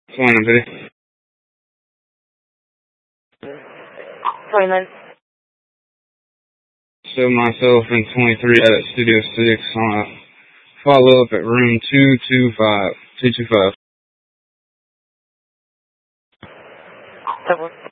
Morning, Billy. 29. Show myself in 23 at Studio 6 on a follow-up at room 225. 225.